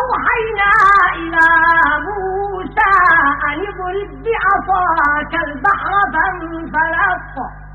وأوحينا إلى موسى أن اضرب بعصاك البحر فانفلق